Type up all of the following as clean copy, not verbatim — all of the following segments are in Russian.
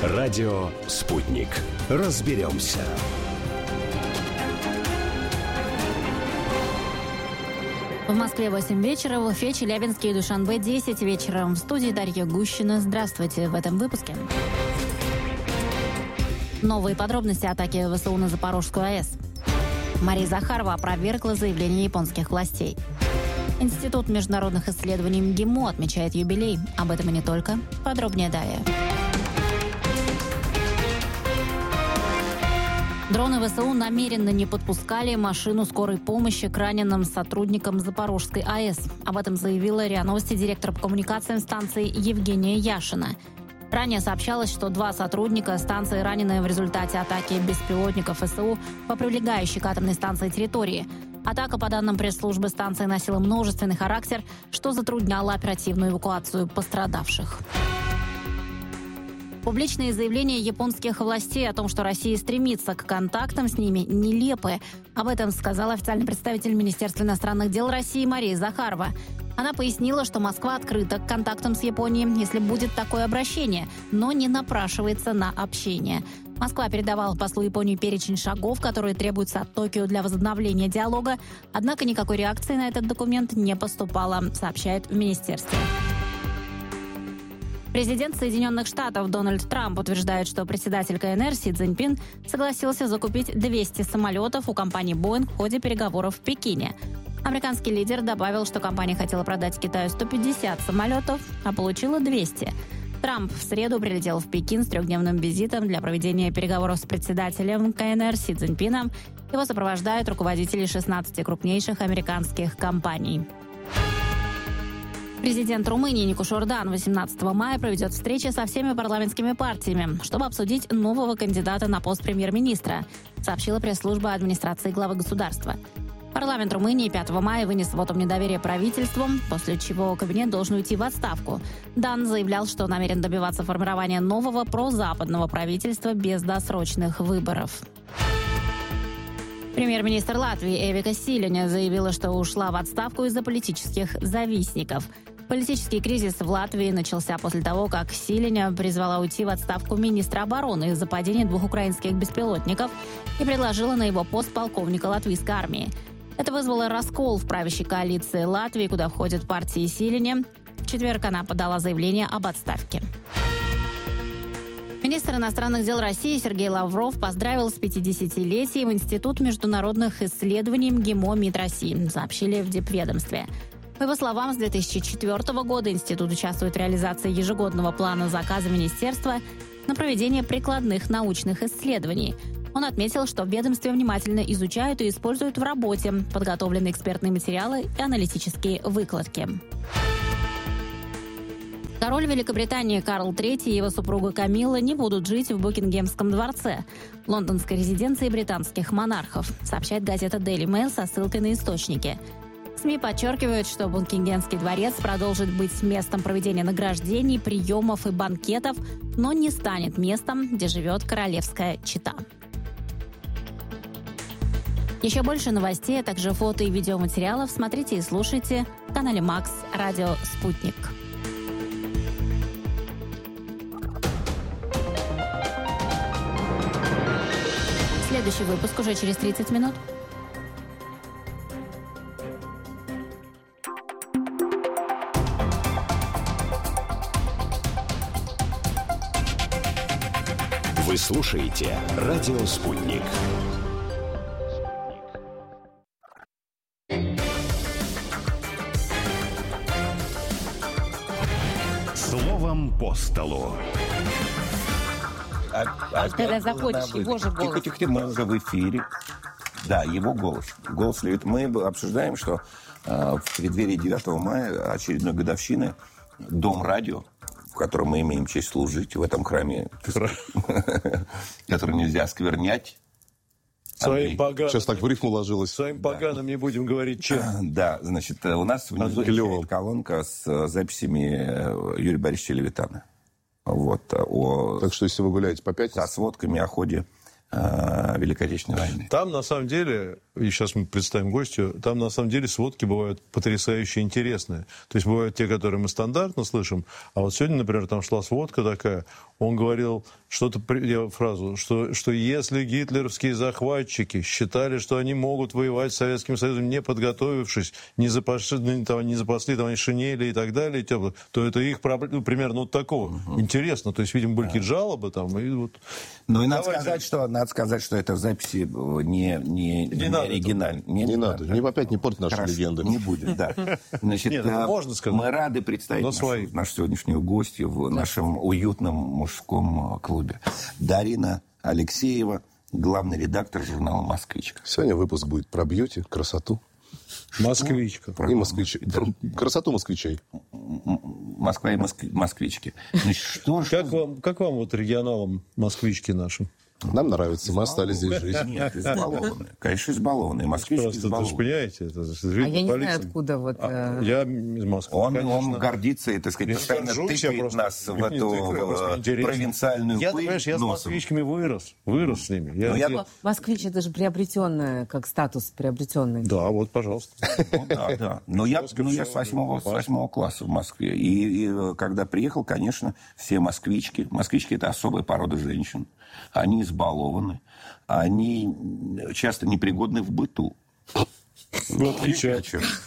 Радио «Спутник». Разберемся. В Москве 8 вечера, в Уфе, Челябинске и Душанбе 10 вечера. В студии Дарья Гущина. Здравствуйте в этом выпуске. Новые подробности атаки ВСУ на Запорожскую АЭС. Мария Захарова опровергла заявление японских властей. Институт международных исследований МГИМО отмечает юбилей. Об этом и не только. Подробнее далее. Дроны ВСУ намеренно не подпускали машину скорой помощи к раненым сотрудникам Запорожской АЭС. Об этом заявила РИА Новости директор по коммуникациям станции Евгения Яшина. Ранее сообщалось, что 2 сотрудника станции ранены в результате атаки беспилотников ВСУ по прилегающей к атомной станции территории. Атака, по данным пресс-службы станции, носила множественный характер, что затрудняло оперативную эвакуацию пострадавших. Публичные заявления японских властей о том, что Россия стремится к контактам с ними, нелепы. Об этом сказал официальный представитель Министерства иностранных дел России Мария Захарова. Она пояснила, что Москва открыта к контактам с Японией, если будет такое обращение, но не напрашивается на общение. Москва передавала послу Японии перечень шагов, которые требуются от Токио для возобновления диалога, однако никакой реакции на этот документ не поступало, сообщает в министерстве. Президент Соединенных Штатов Дональд Трамп утверждает, что председатель КНР Си Цзиньпин согласился закупить 200 самолетов у компании Boeing в ходе переговоров в Пекине. Американский лидер добавил, что компания хотела продать Китаю 150 самолетов, а получила 200. Трамп в среду прилетел в Пекин с 3-дневным визитом для проведения переговоров с председателем КНР Си Цзиньпином. Его сопровождают руководители 16 крупнейших американских компаний. Президент Румынии Нику Шордан 18 мая проведет встречи со всеми парламентскими партиями, чтобы обсудить нового кандидата на пост премьер-министра, сообщила пресс-служба администрации главы государства. Парламент Румынии 5 мая вынес вотум недоверия правительству, после чего кабинет должен уйти в отставку. Дан заявлял, что намерен добиваться формирования нового прозападного правительства без досрочных выборов. Премьер-министр Латвии Эвика Силиня заявила, что ушла в отставку из-за политических завистников. Политический кризис в Латвии начался после того, как Силиня призвала уйти в отставку министра обороны из-за падения 2 украинских беспилотников и предложила на его пост полковника латвийской армии. Это вызвало раскол в правящей коалиции Латвии, куда входят партии Силиня. В четверг она подала заявление об отставке. Министр иностранных дел России Сергей Лавров поздравил с 50-летием Институт международных исследований МГИМО МИД России, сообщили в Дипведомстве. По его словам, с 2004 года институт участвует в реализации ежегодного плана заказа министерства на проведение прикладных научных исследований. Он отметил, что в ведомстве внимательно изучают и используют в работе подготовленные экспертные материалы и аналитические выкладки. Король Великобритании Карл III и его супруга Камилла не будут жить в Букингемском дворце, лондонской резиденции британских монархов, сообщает газета Daily Mail со ссылкой на источники. СМИ подчеркивают, что Букингемский дворец продолжит быть местом проведения награждений, приемов и банкетов, но не станет местом, где живет королевская чета. Еще больше новостей, а также фото и видеоматериалов смотрите и слушайте в канале Макс Радио Спутник. Следующий выпуск уже через 30 минут. Вы слушаете «Радио Спутник». Словом по столу. Когда заходишь, его же голос. Тихо, мы уже в эфире. Да, его голос. Голос ловит. Мы обсуждаем, что в преддверии 9 мая, очередной годовщины, Дом радио, в котором мы имеем честь служить, в этом храме, который нельзя осквернять. Сейчас так в рифму ложилось. Своим поганым не будем говорить, чем. Да, значит, у нас внизу висит колонка с записями Юрия Борисовича Левитана. Вот, так что, если вы гуляете по пятницам... Со сводками о ходе Великой Отечественной войны. Там, на самом деле, и сейчас мы представим гостю, там, на самом деле, сводки бывают потрясающе интересные. То есть бывают те, которые мы стандартно слышим, а вот сегодня, например, там шла сводка такая, он говорил фразу, что если гитлеровские захватчики считали, что они могут воевать с Советским Союзом, не подготовившись, не запасли там шинели и так далее, то это их проблема, примерно вот такого. Интересно, то есть, видимо, были какие-то жалобы там, и вот... Ну и надо сказать, что это в записи не оригинально. Не надо, опять не портить наши легенды. Не будет, да. Значит, Нет, можно сказать. Мы рады представить нашу сегодняшнюю гостью в нашем уютном мужском клубе. Дарина Алексеева, главный редактор журнала «Москвичка». Сегодня выпуск будет про бьюти, красоту. Москвичка. И москвичей. Красоту москвичей. Москва и москвички. Значит, Как вам вот регионалам москвички нашим? Нам нравится, мы остались здесь жить. Нет, избалованные. Конечно, избалованные. Москвички избалованные. Вы же понимаете, это я не знаю, откуда вот... Я из Москвы, Он гордится и, так сказать, постоянно тыкает нас в эту провинциальную пыль. Я с москвичками вырос с ними. Москвич, это же приобретенное, как статус приобретенный. Да, вот, пожалуйста. Да. Но я с 8 класса в Москве. И когда приехал, конечно, все москвички. Москвички – это особая порода женщин. Они избалованы, они часто непригодны в быту. В отличие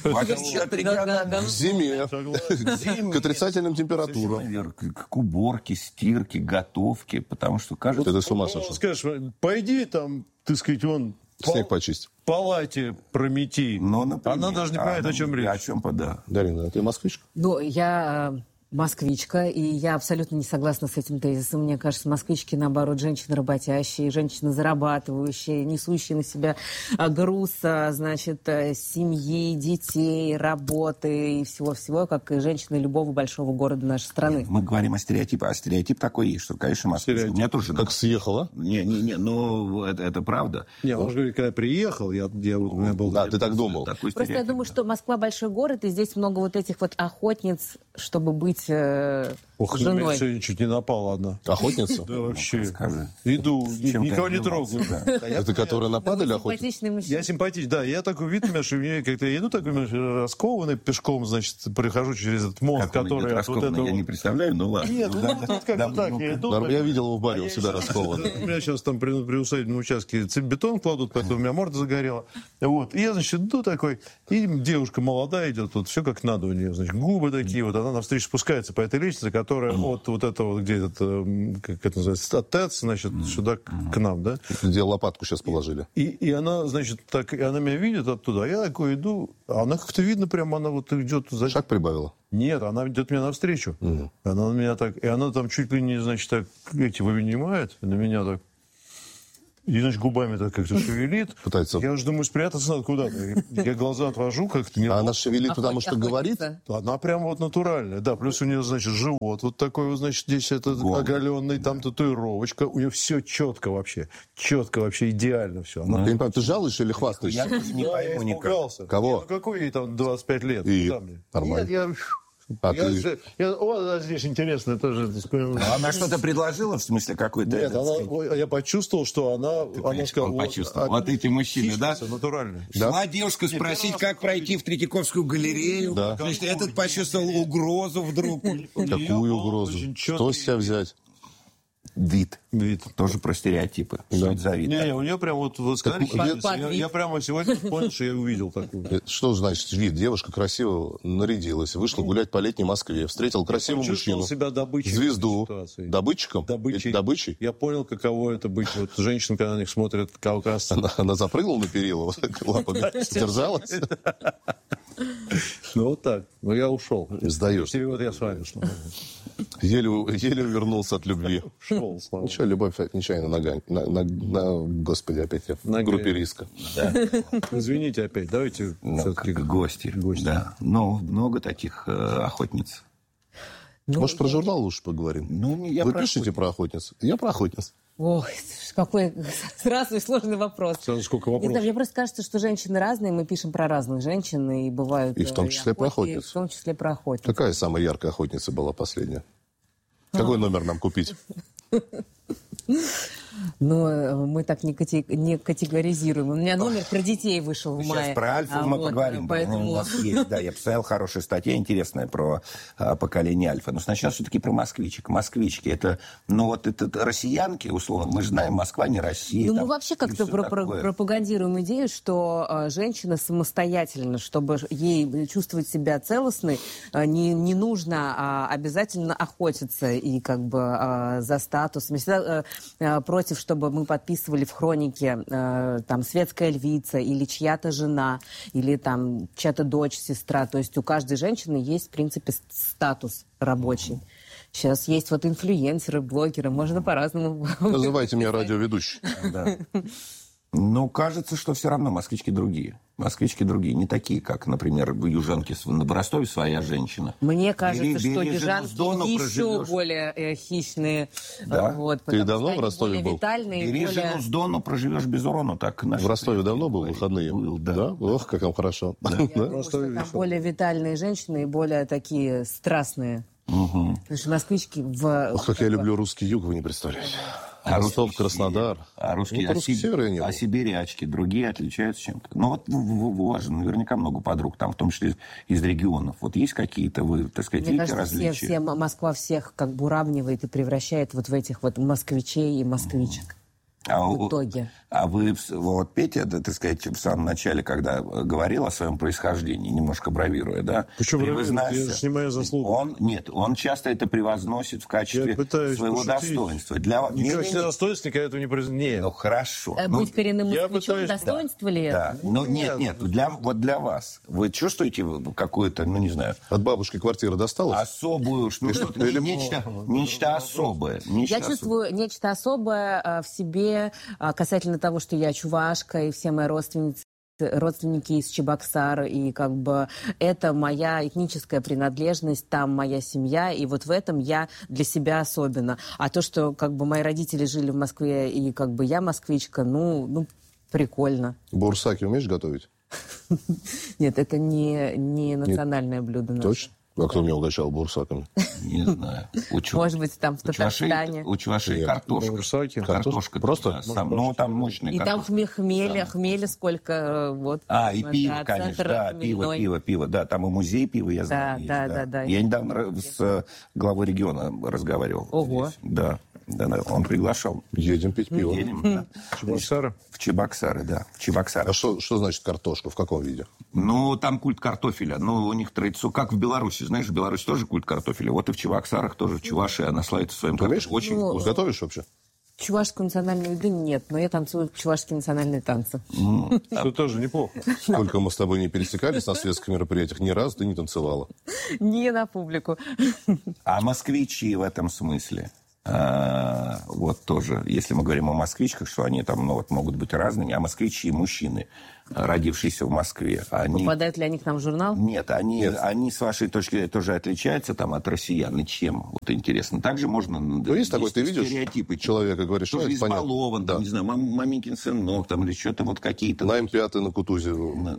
от региона. В зиме. К отрицательным температурам. К уборке, стирке, готовке. Потому что кажется... Это с ума сошел. Скажешь, пойди там, ты сказать, вон... Снег почисть. В палате промети. Она даже не понимает, о чем речь. О чем, да. Дарина, а ты москвичка? Ну, я... москвичка, и я абсолютно не согласна с этим тезисом. Мне кажется, москвички, наоборот, женщины работящие, женщины зарабатывающие, несущие на себя груз, значит, семьи, детей, работы и всего-всего, как и женщины любого большого города нашей страны. Мы говорим о стереотипе, а стереотип такой есть, что, конечно, москвичка. У меня тоже... Как съехала? Не, ну, это правда. Не, он же говорит, когда приехал, я у меня был... Да, ты так думал. Просто я думаю, что Москва большой город, и здесь много вот этих вот охотниц, чтобы быть женой. Сегодня чуть не напала одна. Охотница? Да, вообще. Иду, никого не трогаю. Это которые нападали охотницы? Я симпатичный, да. Я такой вид, что мне как-то я иду такой раскованный пешком, значит, прохожу через этот мост, который... Я не представляю, ну ладно. Нет, тут как-то так, я иду. Я видел его в баре, он всегда раскованный. У меня сейчас там при усадебном участке бетон кладут, поэтому у меня морда загорела. Вот. И я, значит, иду такой, и девушка молодая идет, вот все как надо у нее, значит, губы такие, вот она навстречу спускается по этой лестнице, которая от вот этого, где этот, как это называется, от ТЭЦ, значит, сюда к нам, да? Где лопатку сейчас положили. И она, значит, так, и она меня видит оттуда, а я такой иду, а она как-то видно прямо, она вот идет... Шаг прибавила? Нет, она идет мне навстречу. Она на меня так, и она там чуть ли не, значит, так, вынимает на меня так. И, значит, губами так как-то шевелит. Пытается... Я уже думаю, спрятаться надо куда-то. Я глаза отвожу как-то. А она шевелит, потому что говорит? Она прям вот натуральная. Да, плюс у нее, значит, живот вот такой вот, значит, здесь этот оголенный, там татуировочка. У нее все четко вообще. Четко вообще, идеально все. Я не понимаю, ты жалуешься или хвастаешься? Я не пойму никак. Кого? Какой ей там 25 лет? И нормально. Нет, я... здесь интересно тоже. Она что-то предложила, в смысле какой-то? Нет, я почувствовал, что она сказала... Вот эти мужчины, да? Натуральные. Шла девушка спросить, как пройти в Третьяковскую галерею. Да. Значит, этот почувствовал угрозу вдруг. Какую угрозу? Что с себя взять? Вид. Тоже про стереотипы. Да. Что это за вид? Не, у нее прям вот я прямо сегодня понял, что я увидел такую. Что значит вид? Девушка красиво нарядилась, вышла гулять по летней Москве, встретила красивого мужчину. Себя звезду. Добытчиком? Добычей? Я понял, каково это быть. Вот женщина, когда на них смотрят, кавказцы. Она запрыгнула на перила, вот так лапами держалась? Ну, вот так. Но я ушел. Сдаешь. Вот я с вами шел. Еле увернулся от любви. Шел, слава. Ничего, любовь нечаянно Господи, опять я в группе риска. Да. Извините опять, давайте все-таки... Гости. Да. Но много таких охотниц. Может, про журнал лучше поговорим? Вы пишете про охотниц? Я про охотниц. Ой, какой сразу и сложный вопрос. Сколько вопросов? Мне просто кажется, что женщины разные, мы пишем про разных женщин, и бывают... И в том числе про охотниц. В том числе про охотниц. Какая самая яркая охотница была последняя? Какой номер нам купить? Но мы так не категоризируем. У меня номер про детей вышел в мае. Сейчас про Альфу мы поговорим. Поэтому... У нас есть, да, я посмотрел хорошая статья интересная про поколение Альфа. Но сначала все-таки про москвичек. Москвички, это, ну вот это россиянки, условно, мы же знаем, Москва не Россия. Ну, там, мы вообще как-то пропагандируем идею, что женщина самостоятельно, чтобы ей чувствовать себя целостной, не нужно обязательно охотиться и как бы за статусом. Я всегда против, чтобы мы подписывали в хронике там светская львица или чья-то жена, или там чья-то дочь, сестра. То есть у каждой женщины есть, в принципе, статус рабочий. Сейчас есть вот инфлюенсеры, блогеры, можно по-разному. Называйте меня радиоведущий. Да. Ну, кажется, что все равно москвички другие. Москвички другие, не такие, как, например, в Южанке в Ростове своя женщина. Мне кажется, что южанки еще более хищные. Да? Вот, ты давно в Ростове был? Бери жену с Дону, проживешь без урона. Так, в Ростове давно был, выходные? Был, да. Ох, как вам хорошо. Я думаю, что там более витальные женщины и более такие страстные. Потому что москвички Ох, как я люблю русский юг, вы не представляете. Ростов, Краснодар. А русские, сибирячки, другие отличаются чем-то. Ну вот у вас же наверняка много подруг, там в том числе из регионов. Вот есть какие-то, вы, так сказать, видите различия? Москва всех как бы уравнивает и превращает вот в этих вот москвичей и москвичек. В итоге. А вы, вот Петя, да, так сказать, в самом начале, когда говорил о своем происхождении, немножко бравируя, да? Почему бравирует? Я же не моя заслуга. Он часто это превозносит в качестве своего достоинства. Никакого достоинства никогда этого не произносит. Ну, хорошо. Быть коренным москвичом, достоинство ли это? Да. Ну, нет, вот для вас. Вы чувствуете какую-то, ну, не знаю... От бабушки квартира досталась? Особую, нечто особое. Я чувствую нечто особое в себе касательно того, что я чувашка, и все мои родственники из Чебоксар, и как бы это моя этническая принадлежность, там моя семья, и вот в этом я для себя особенно. А то, что как бы мои родители жили в Москве, и как бы я москвичка, ну прикольно. Бурсаки умеешь готовить? Нет, это не национальное блюдо наше. Точно? А кто меня угощал бурсаками? Не знаю. Может быть, там в Татарстане. У чувашей картошка. Бурсаки? Картошка. Просто? Ну, там мощная картошка. И там хмеля сколько. Вот. И пиво, конечно. Да, пиво. Да, там и музей пива, я знаю. Да. Я недавно с главой региона разговаривал. Ого. Да, он приглашал. Едем пить пиво. Да. Чебоксары? В Чебоксары, да. В Чебоксары. А что значит картошка? В каком виде? Ну, там культ картофеля. Ну, у них традиция, как в Беларуси. Знаешь, в Беларуси тоже культ картофеля. Вот и в Чебоксарах тоже, в Чувашии она славится своим картофелем. Очень вкусно. Готовишь вообще? Чувашскую национальную еду нет, но я танцую чувашские национальные танцы. Это тоже неплохо. Сколько мы с тобой не пересекались на светских мероприятиях, ни разу ты не танцевала. Не на публику. А москвичи в этом смысле? Вот тоже, если мы говорим о москвичках, что они там могут быть разными, а москвичи, мужчины, родившиеся в Москве, они... Попадают ли они к нам в журнал? Нет, они с вашей точки зрения тоже отличаются там от россиян. И чем? Вот интересно. Также можно... Ну, есть такой, ты видишь стереотипы, человека, говоришь, что это понятно. Избалован, да. Не знаю, маменькин сынок, там, или что-то вот какие-то... На М5 на Кутузе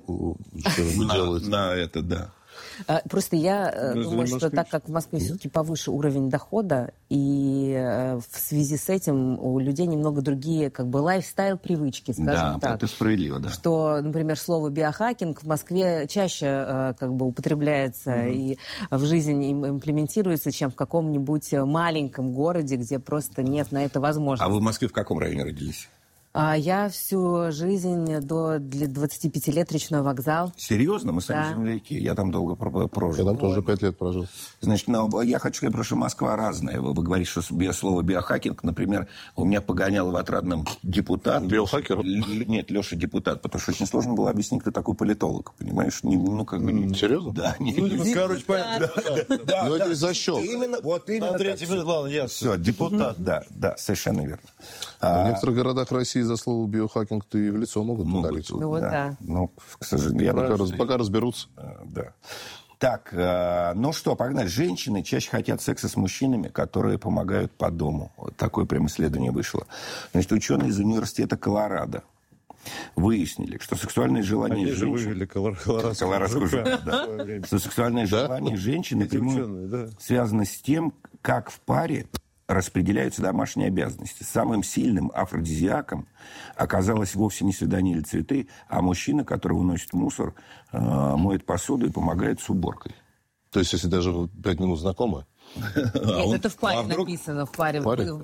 делают. На это, да. Просто я думаю, что так как в Москве все-таки повыше уровень дохода, и в связи с этим у людей немного другие как бы лайфстайл привычки, скажем так. Да, это справедливо, да. Что, например, слово биохакинг в Москве чаще как бы употребляется и в жизни имплементируется, чем в каком-нибудь маленьком городе, где просто нет на это возможности. А вы в Москве в каком районе родились? Я всю жизнь до 25 лет Речной вокзал. Серьезно? Мы сами земляки. Я там долго прожил. Я там тоже 5 лет прожил. Значит, я хочу сказать, что Москва разная. Вы говорите, что слово биохакинг, например, у меня погонял в Отрадном депутат. Биохакер? Нет, Леша депутат, потому что очень сложно было объяснить, кто такой политолог. Понимаешь? Серьезно? Да. Короче, понятно. Ну, это из-за щек. Вот именно. Третий минут, ладно, ясно. Все, депутат, да, совершенно верно. В некоторых городах России за слово биохакинг ты и в лицо могут ударить. Ну вот да. Ну, к сожалению, пока разберутся. Да. Так, ну что, погнали. Женщины чаще хотят секса с мужчинами, которые помогают по дому. Вот такое прям исследование вышло. Значит, ученые из университета Колорадо выяснили, что сексуальное желание женщин... Они же вывели колорадскую жопу, да. Что сексуальное желание женщин напрямую связано с тем, как в паре распределяются домашние обязанности. Самым сильным афродизиаком оказалось вовсе не свидание или цветы, а мужчина, который выносит мусор, моет посуду и помогает с уборкой. То есть, если даже 5 минут знакомы? Нет, это в паре написано. В паре.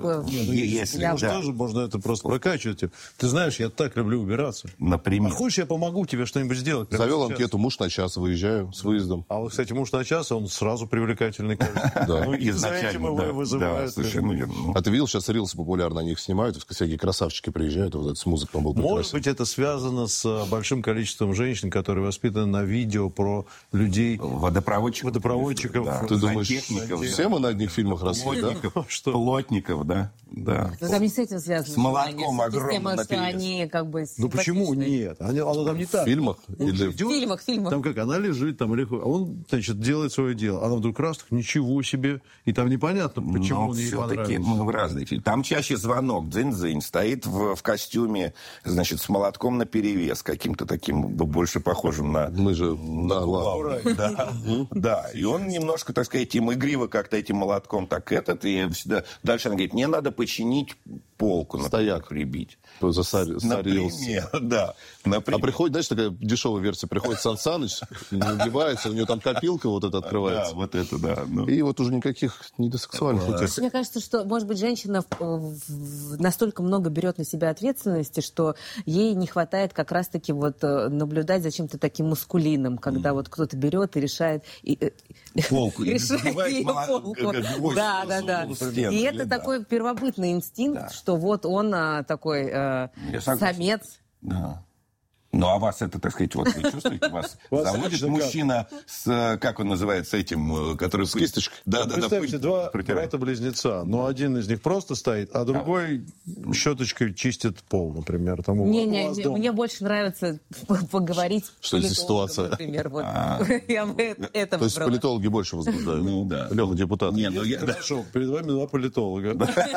Если, Тоже можно это просто прокачивать. Ты знаешь, я так люблю убираться. например. А хочешь, я помогу тебе что-нибудь сделать? прямо Завел сейчас? анкету, муж на час, выезжаю с выездом. А вот, кстати, муж на час, он сразу привлекательный, кажется. Да. Ну, и за этим его и да, вызывают. совершенно верно. А ты видел, сейчас рилсы популярно, они их снимают, всякие красавчики приезжают, вот это с музыкой был Может быть, это связано с большим количеством женщин, которые воспитаны на видео про людей, Водопроводчиков. Ты думаешь, сантехников, все мы на одних фильмах росли, да? плотников, да. Ну, там не с этим связано. С молотком огромным Система, что наперевес. они как бы Ну почему симпатичные. нет? Она там не В так. фильмах? Или... В фильмах. Там как, она лежит, там легко. А он, значит, делает свое дело. Она вдруг раз, так, ничего себе. И там непонятно, почему Но он ей все-таки понравился. мы в разные фильмы. Там чаще звонок, дзынь-дзынь, стоит в костюме, значит, с молотком наперевес, каким-то таким больше похожим на... Мы же... Да, ладно. Да, да, и он немножко, так сказать, им игриво как-то этим молотком так и всегда... Дальше она говорит, мне надо починить полку, Стояк. прибить. Засорился. Например, да. А приходит, знаешь, такая дешевая версия, приходит Сан Саныч, не убивается, у него там копилка вот эта открывается. Да, вот это, да. Ну. И вот уже никаких недосексуальных утех. Мне кажется, что, может быть, женщина настолько много берет на себя ответственности, что ей не хватает как раз-таки вот наблюдать за чем-то таким маскулинным, когда вот кто-то берет и решает... Полку. И решает забивает ее полку. гвоздь Да. в стену. И это Да. такой первобытный инстинкт, что вот он такой согласен. самец. Да. Ну, а вас это, так сказать, вот вы чувствуете, вас заводит лично мужчина с, как он называется, этим, который... С кисточкой. Да. Представьте, два протирает. брата-близнеца, но один из них просто стоит, а другой щеточкой чистит пол, например. Там у вас дома. Мне больше нравится поговорить с Что это за политологом, ситуация? например. Вот. Я бы это То есть выбрала. политологи больше возбуждают? Ну, да. Леха, депутат. Не, ну я... Хорошо, перед вами два политолога.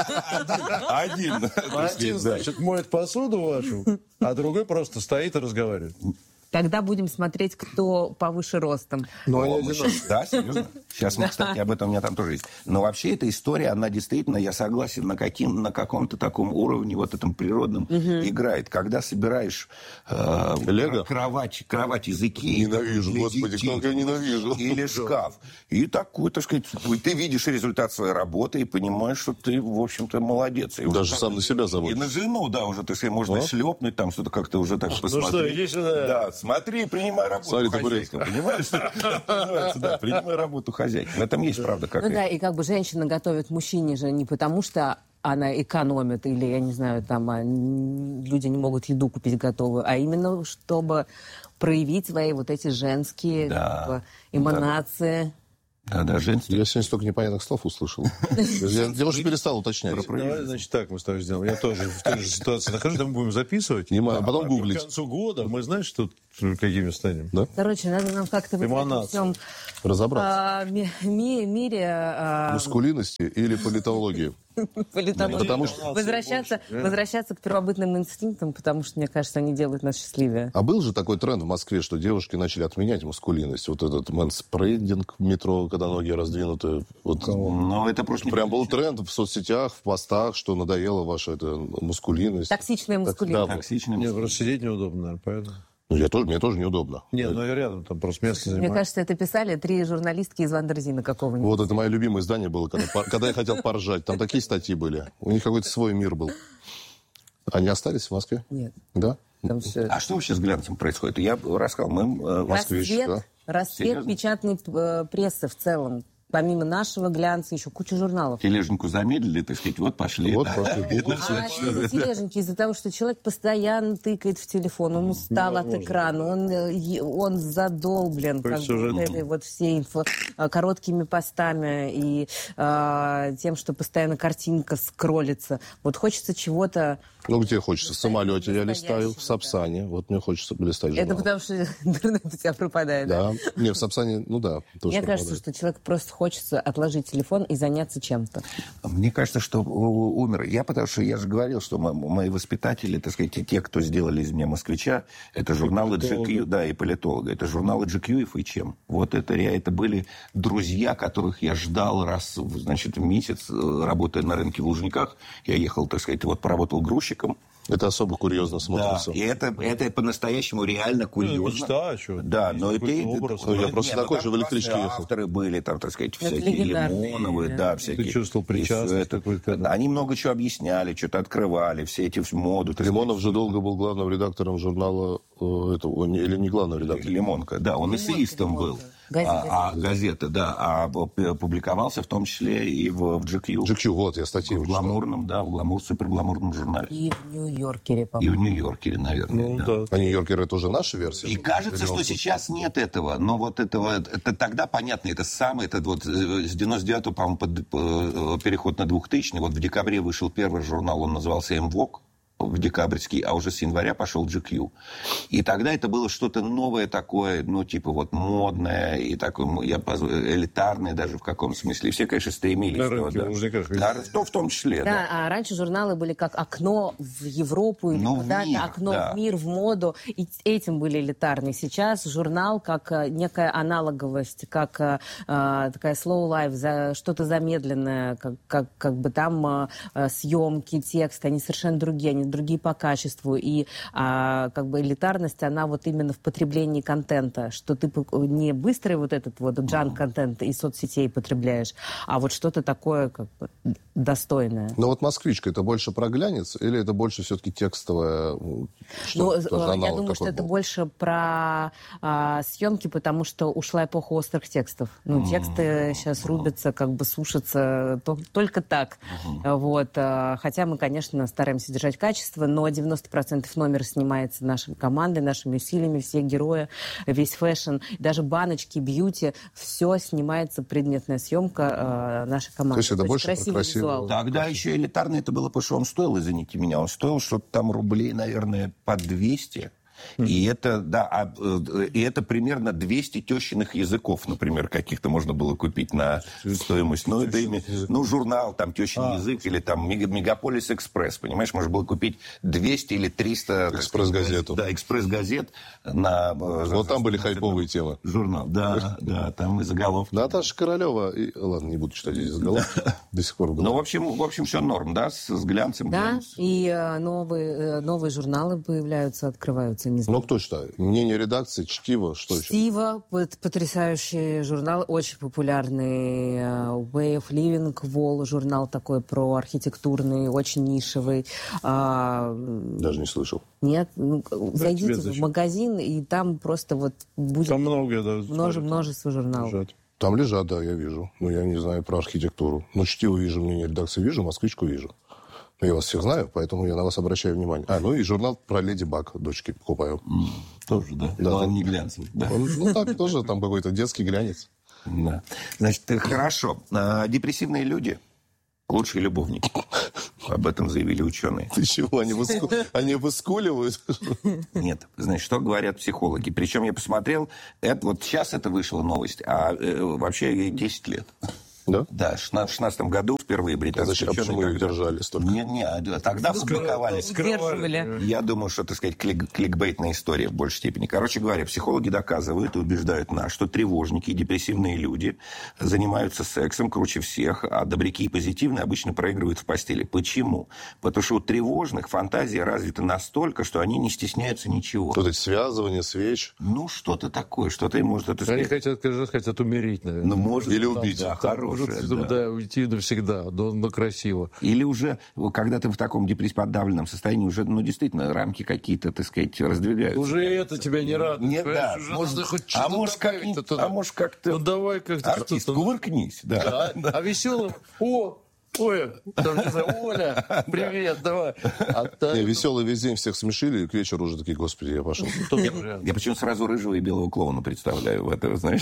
Один. Один, значит, моет посуду вашу, а другой просто стоит и разговаривает. Тогда будем смотреть, кто повыше ростом. Но О, они мы одинаковые. щас- Да, серьезно? Сейчас мы, кстати, об этом у меня там тоже есть. Но вообще эта история, она действительно, я согласен, на каком-то таком уровне, вот этом природном, играет. Когда собираешь Лего? кровать из Икеи. Ненавижу, для господи, детей, как я ненавижу. Или шкаф. И такой, так сказать, ты видишь результат своей работы и понимаешь, что ты, в общем-то, молодец. И Даже уже сам на себя И заводишь. на жену, да, уже, так сказать, можно шлепнуть, там что-то как-то уже так посмотреть. что, иди сюда. Да, смотри, принимай работу Смотри, хозяйка. Понимаешь, что это называется? Да, принимай работу хозяйки. В этом есть правда Ну какая-то. да, и как бы женщина готовит мужчине же не потому, что она экономит, или, я не знаю, там люди не могут еду купить готовую, а именно чтобы проявить свои вот эти женские Да. как бы, эманации. Да, женский. Я сегодня столько непонятных слов услышал. Я уже перестал уточнять. Давай, значит, так мы с тобой сделаем. Я тоже в той же ситуации нахожусь, мы будем записывать. А потом К гуглить. концу года мы, знаешь, тут какими станем? Да? Короче, надо нам как-то в этом Эманация. всем Разобраться. мире Мускулинности или политологии? политологии Потому что- возвращаться к первобытным инстинктам, потому что, мне кажется, они делают нас счастливее. А был же такой тренд в Москве, что девушки начали отменять маскулинность. Вот этот мэнспрейдинг в метро, когда ноги раздвинуты. Вот Но это просто... прям был тренд в соцсетях, в постах, что надоела ваша эта мускулинность. Токсичная мускулинность. Да, Токсичный. Нет, просто сидеть неудобно, наверное, поэтому. ну, мне тоже неудобно. Нет, ну я рядом, там просто место Мне занимаю. кажется, это писали 3 журналистки из Вандерзина какого-нибудь. Вот это мое любимое издание было, когда я хотел поржать. Там такие статьи были. У них какой-то свой мир был. Они остались в Москве? Нет. Да? Там все... А что вообще с глянцем происходит? Я рассказал, мы... москвич, да? Расцвет Серьезно? печатной прессы в целом. Помимо нашего глянца, еще куча журналов. Тележеньку замедлили, так сказать, вот пошли. Вот Да. пошли. А из-за тележеньки, из-за того, что человек постоянно тыкает в телефон, он устал от экрана, он задолблен как бы, вот этой вот всей короткими постами и тем, что постоянно картинка скроллится. Вот хочется чего-то... Ну, где хочется? В самолете я листаю, в Сапсане. Вот мне хочется листать журнал. Это потому, что интернет у тебя пропадает. Да. Не, в Сапсане, ну да. Тоже Мне кажется, пропадает. что человек просто хочется отложить телефон и заняться чем-то? Мне кажется, что умер. Потому что я же говорил, что мои воспитатели, так сказать, те, кто сделали из меня москвича, это журналы GQ, да, и политолога. Это журналы GQ и FHM. Вот это были друзья, которых я ждал раз, значит, в месяц, работая на рынке в Лужниках. Я ехал, так сказать, вот поработал грузчиком. Это особо курьезно смотрится. Да, и это по-настоящему реально курьезно. Мечта, что? Да, но это... Я просто такой же в электричке ехал. Авторы были, там, так сказать, всякие Лимоновы, да, всякие. Ты чувствовал причастность какую-то? Они много чего объясняли, что-то открывали, все эти моду. Лимонов же долго был главным редактором журнала этого, или не главным редактором? Лимонка, да, он эссеистом был. Газета, да, публиковался в том числе и в GQ. GQ, вот, я статьи в гламурном, да, в супергламурном журнале. И в Нью-Йоркере, И по-моему. в Нью-Йоркере, наверное, да. А Нью-Йоркер это уже наша версия? И кажется, что сейчас нет этого, но вот этого, это тогда понятно, это самое, это вот с 99-го, по-моему, переход на 2000-й, вот в декабре вышел первый журнал, он назывался «МВОК», в декабрьский, а уже с января пошел GQ. И тогда это было что-то новое такое, ну, типа вот модное и такое, элитарное даже в каком смысле. И все, конечно, стремились. На рынке, в том числе, да. А раньше журналы были как окно в Европу или куда-то, окно в мир, в моду. И этим были элитарные. Сейчас журнал как некая аналоговость, как такая slow life, что-то замедленное, как бы там съемки, тексты, они совершенно другие, они другие по качеству, и как бы элитарность, она вот именно в потреблении контента, что ты не быстрый вот этот вот джанк-контент из соцсетей потребляешь, а вот что-то такое как бы достойное. Но вот «Москвичка» это больше про глянец или это больше все-таки текстовое? Я думаю, что это больше про съемки, потому что ушла эпоха острых текстов. Ну, тексты сейчас рубятся, как бы сушатся только так. Вот. Хотя мы, конечно, стараемся держать качество, но 90% номера снимается нашей командой, нашими усилиями, все герои, весь фэшн, даже баночки, бьюти, все снимается, предметная съемка нашей команды. То есть это больше красивый визуал. Тогда еще элитарно это было, потому что он стоил, извините меня, он стоил что-то там рублей, наверное, по 200. И это, да, и это примерно 200 тещиных языков, например, каких-то можно было купить на стоимость. Ну, это журнал, там, тещин язык, или там Мегаполис Экспресс, понимаешь, можно было купить 200 или 300... Экспресс-газету. Да, экспресс-газет на... Вот там были хайповые темы. Журнал, да, там и заголовки. Наташа Королева, ладно, не буду читать здесь заголовки, до сих пор. Ну, в общем, все норм, да, с глянцем. Да, и новые журналы появляются, открываются. Ну, кто читает? Мнение редакции, чтиво, что еще? Чтиво, потрясающий журнал, очень популярный. Way of Living, Wall, журнал такой про архитектурный, очень нишевый. Даже не слышал. Нет, зайдите в магазин, и там просто вот будет там множество журналов. Лежат. Там лежат, да, я вижу. Но я не знаю про архитектуру. Но чтиво вижу, мнение редакции вижу, москвичку вижу. Я вас всех знаю, поэтому я на вас обращаю внимание. Ну и журнал про Леди Баг дочки покупаю. Тоже, да? Да. Он не глянцевый. Да. Ну так, тоже там какой-то детский глянец. Да. Значит, хорошо. Депрессивные люди – лучшие любовники. Об этом заявили ученые. Ты чего, они выскуливают? Нет. Значит, что говорят психологи? Причем я посмотрел, вот сейчас это вышла новость, а вообще ей 10 лет. Да? Да, в 2016 году впервые британские ученые... Почему их держали столько? Нет, тогда публиковали. Сдерживали. Я думаю, что, так сказать, кликбейтная история в большей степени. Короче говоря, психологи доказывают и убеждают нас, что тревожники и депрессивные люди занимаются сексом круче всех, а добряки и позитивные обычно проигрывают в постели. Почему? Потому что у тревожных фантазия развита настолько, что они не стесняются ничего. Вот эти связывания, свеч. Ну, что-то такое, что-то им может... Они хотят умереть, наверное. Ну, может, или убить. Да, хорошее. Да, уйти навсегда, но красиво. Или уже, когда ты в таком подавленном состоянии, уже, действительно, рамки какие-то, так сказать, раздвигаются. Уже это тебя не радует. Нет, да. Может как-то... Ну, давай как-то... Артист, кувыркнись. Да. А веселым... Ой, там, не знаю, Оля, привет, давай. Веселый весь день всех смешили, и к вечеру уже такие, господи, я пошел. Я почему сразу рыжего и белого клоуна представляю в это, знаешь?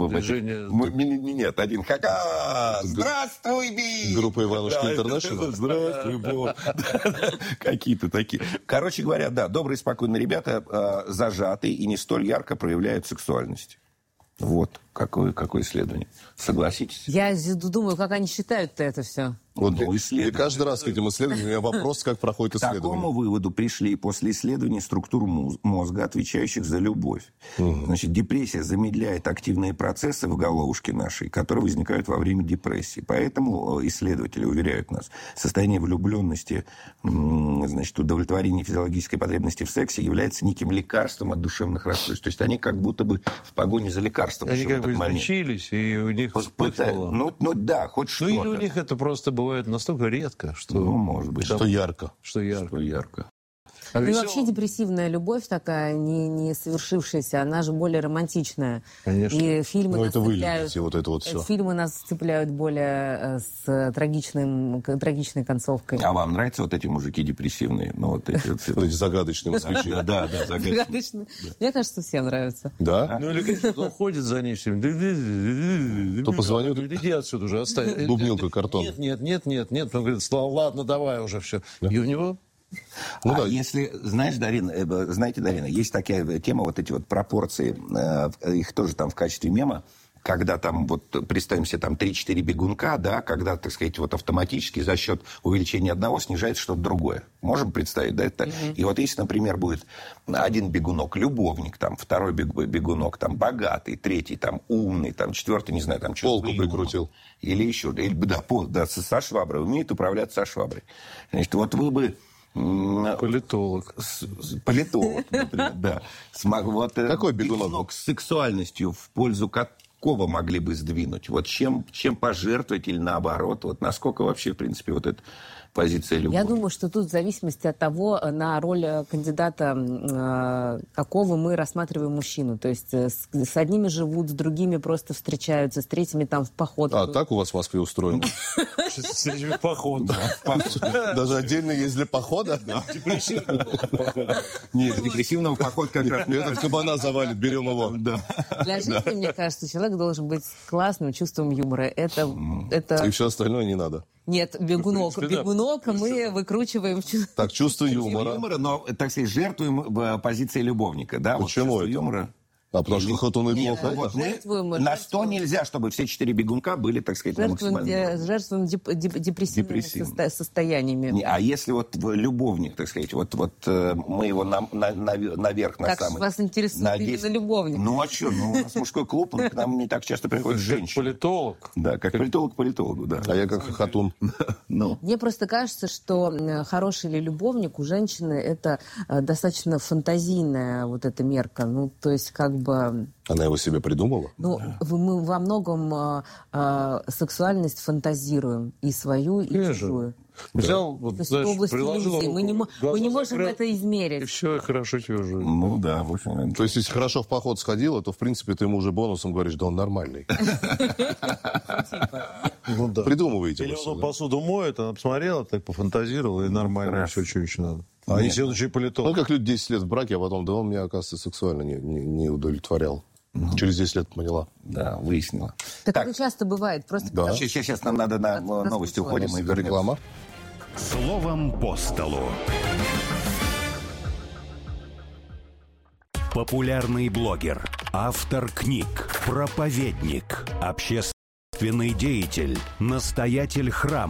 Нет, один ха-ха, здравствуй, Би! Группа Иванушки Интернешнл. Здравствуй, Бог. Какие-то такие. Короче говоря, да, добрые, спокойные ребята зажатые и не столь ярко проявляют сексуальность. Вот. Какое исследование? Согласитесь? Я думаю, как они считают-то это все. Вот, и каждый раз к этим исследованиям у меня вопрос, как проходит К исследование. такому выводу пришли после исследования структур мозга, отвечающих за любовь. Значит, депрессия замедляет активные процессы в головушке нашей, которые возникают во время депрессии. Поэтому исследователи уверяют нас, состояние влюбленности, значит, удовлетворение физиологической потребности в сексе является неким лекарством от душевных расстройств. То есть они как будто бы в погоне за лекарством. Они как бы излечились, и у них вспыхнуло. Ну да, хоть что-то. Или у них это просто бывает настолько редко, что... Ну, может быть. Что ярко. Что ярко. Ну и вообще депрессивная любовь такая, не совершившаяся, она же более романтичная. Конечно. И фильмы Ну, нас это вы цепляют, любите, вот это вот все. фильмы нас цепляют более с трагичной концовкой. А вам нравятся вот эти мужики депрессивные? Ну, вот эти вот... Вот эти загадочные москвичи. Да, загадочные. Загадочно. Мне кажется, всем нравится. Да? Ну, или конечно, он ходит за ней все время. То позвонил, Иди отсюда уже, оставь. бубнил картон. Нет. Он говорит, ладно, давай уже все. И у него... Ну, да. Если, знаете, Дарина, есть такая тема, вот эти вот пропорции, их тоже там в качестве мема, когда там, вот, представим себе, там 3-4 бегунка, да, когда, так сказать, вот автоматически за счет увеличения одного снижается что-то другое. Можем представить, да, это? И вот если, например, будет один бегунок любовник, там, второй бегунок там богатый, третий там умный, там, четвертый, не знаю, там, что-то... Полку прикрутил. Или еще, да, со шваброй, умеет управляться со шваброй. Значит, вот вы бы... Политолог, например, да. Вот, какой бегунок? С сексуальностью в пользу какого могли бы сдвинуть? Вот чем пожертвовать или наоборот? Вот насколько вообще, в принципе, вот эта позиция любовь? Я думаю, что тут в зависимости от того, на роль кандидата, какого мы рассматриваем мужчину. То есть с одними живут, с другими просто встречаются, с третьими там в поход. А так у вас в Москве устроено? с этими походами. Даже отдельно есть для похода? Нет, депрессивного похода как раз... Этот кабана завалит, берем его. Для жизни, мне кажется, человек должен быть с классным чувством юмора. Это... И все остальное не надо. Нет, бегунок мы выкручиваем. Так, чувство юмора. Но, так сказать, жертвуем позицией любовника, да? Почему это? Юмора. А потому что хоть он и плохо. Вот на 100 нельзя, чтобы все 4 бегунка были, так сказать, на максимальном. Жертвуем депрессивными состояниями. А если вот любовник, так сказать, вот мы его наверх, на как самый... Как вас интересует именно любовник? Ну, а что? Ну, у нас мужской клуб, к нам не так часто приходят женщины. Политолог. Да, как политолог политологу, да. А я как хохотун. Мне просто кажется, что хороший ли любовник у женщины это достаточно фантазийная вот эта мерка. Ну, то есть как бы... Она его себе придумала? Ну, мы во многом сексуальность фантазируем. И свою, и чужую. Взял, вот, знаешь, приложил руку, мы не можем это измерить. И все, хорошо тебе уже. Ну да, в общем. То есть, если хорошо в поход сходила, то, в принципе, ты ему уже бонусом говоришь, да он нормальный. Придумываете. Или он посуду моет, она посмотрела, так пофантазировала, и нормально, все, что еще надо. А если он еще и политолог? Ну, как люди 10 лет в браке, а потом, да он меня, оказывается, сексуально не удовлетворял. Через 10 лет поняла. Да, выяснила. Так это часто бывает. Просто сейчас нам надо на новости уходим и вернемся. Реклама. Словом по столу. Популярный блогер, автор книг, проповедник, общественный деятель, настоятель храма.